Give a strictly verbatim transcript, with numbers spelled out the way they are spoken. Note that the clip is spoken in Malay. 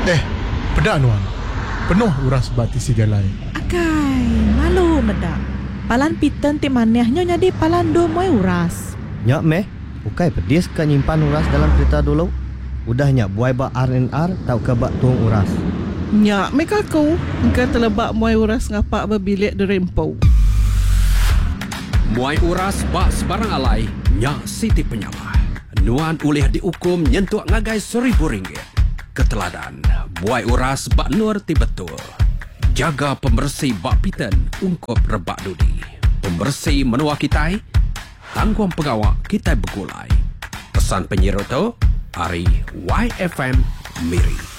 Deh, pedak nuan. Penuh uras bati si jalai. Akai, malu medak. Palan piten ti manehnya nyadi palan do moy uras. Nyak meh, ukai pedis ka nyimpan uras dalam kereta dulu. Udahnya buai bak R and R tau ke bak tuang uras. Nyak meka kau, engkau telebak muai uras ngapak berbilik di rempau. Muai uras bak sebarang alai, nyak Siti Penyamah. Nuan ulih dihukum nyentuh ngagai seribu ringgit. Keteladan, buai uras bak nur ti betul. Jaga pembersih bak piten ungkop rebak dudi. Pembersih menua kitai, tangguang pegawak kitai begulai. Pesan penyiru tu, Ari Y F M Miri.